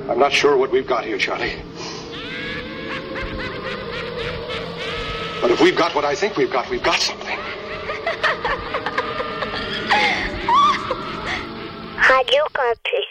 I'm not sure what we've got here, Charlie. But if we've got what I think we've got something. Radio Campus.